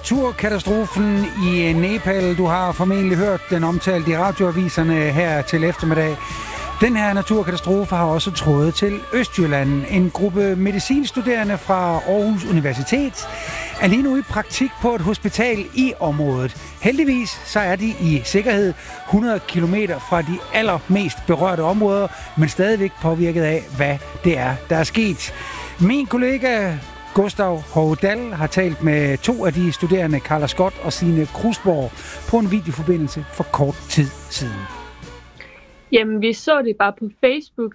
Naturkatastrofen i Nepal. Du har formentlig hørt den omtalt i radioaviserne her til eftermiddag. Den her naturkatastrofe har også trådet til Østjylland. En gruppe medicinstuderende fra Aarhus Universitet er lige nu i praktik på et hospital i området. Heldigvis så er de i sikkerhed 100 km fra de allermest berørte områder, men stadigvæk påvirket af, hvad det er, der er sket. Min kollega Gustav Hovdal har talt med to af de studerende, Carla Scott og Signe Krusborg, på en videoforbindelse for kort tid siden. Jamen, vi så det bare på Facebook.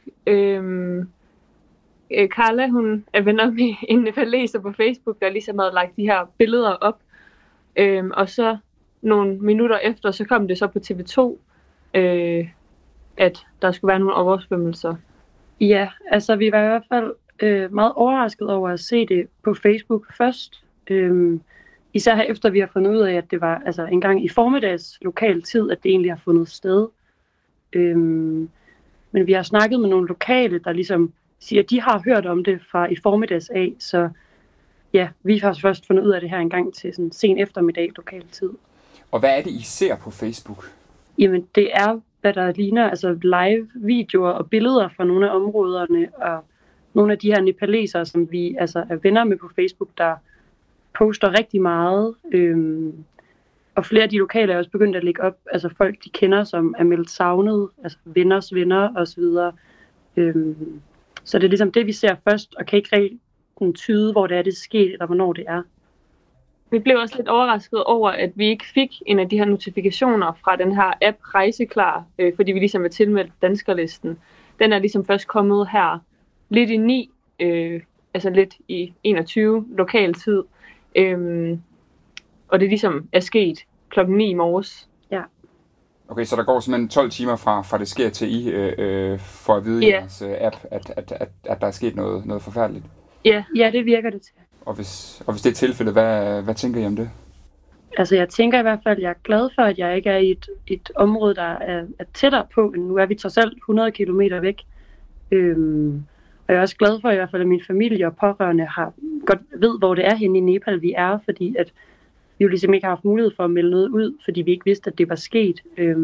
Carla, hun er venner med en nepaleser på Facebook, der ligesom havde lagt de her billeder op. Og så nogle minutter efter, så kom det så på TV2, at der skulle være nogle oversvømmelser. Ja, altså vi var i hvert fald meget overrasket over at se det på Facebook først. Især her efter vi har fundet ud af, at det var altså en gang i formiddags lokal tid, at det egentlig har fundet sted. Men vi har snakket med nogle lokale, der ligesom siger, at de har hørt om det fra i formiddags af. Så ja, vi har først fundet ud af det her en gang til sådan sen eftermiddag lokal tid. Og hvad er det, I ser på Facebook? Jamen, det er, hvad der ligner altså live-videoer og billeder fra nogle af områderne, og nogle af de her nepalesere, som vi altså er venner med på Facebook, der poster rigtig meget. Og flere af de lokale er også begyndt at lægge op, altså folk, de kender, som er meldt savnet, altså venners venner osv. Så det er ligesom det, vi ser først, og kan ikke rigtig tyde, hvor det er, det er sket, eller hvornår det er. Vi blev også lidt overrasket over, at vi ikke fik en af de her notifikationer fra den her app Rejseklar, fordi vi ligesom er tilmeldt danskerlisten. Den er ligesom først kommet her lidt i 9, altså lidt i 21 lokal tid. Og det ligesom er sket klokken 9 i morges. Ja. Okay, så der går simpelthen 12 timer fra det sker til I for at vide i jeres app, at der er sket noget forfærdeligt? Ja, det virker det til. Og hvis det er tilfældet, hvad tænker I om det? Altså jeg tænker i hvert fald, at jeg er glad for, at jeg ikke er i et område, der er tættere på, end nu er vi trods alt 100 kilometer væk. Og jeg er også glad for i hvert fald, at min familie og pårørende godt ved, hvor det er henne i Nepal, vi er, fordi at vi jo ligesom ikke har haft mulighed for at melde noget ud, fordi vi ikke vidste, at det var sket.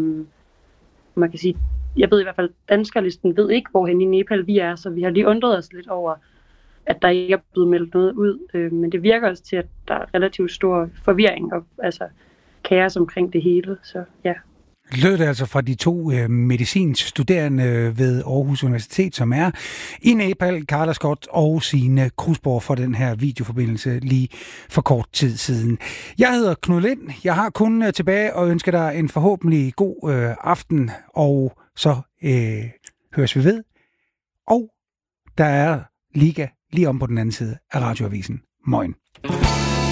Man kan sige, jeg ved i hvert fald, at danskerlisten ved ikke, hvor henne i Nepal vi er, så vi har lige undret os lidt over, at der ikke er blevet meldt noget ud. Men det virker også til, at der er relativt stor forvirring og altså kaos omkring det hele, så ja. Lød det altså fra de to medicinstuderende ved Aarhus Universitet, som er i Nepal, Carla Scott og Signe Krusborg, for den her videoforbindelse lige for kort tid siden. Jeg hedder Knud Lind. Jeg har kun tilbage og ønsker dig en forhåbentlig god aften, og så høres vi ved. Og der er Liga lige om på den anden side af radioavisen. Moin.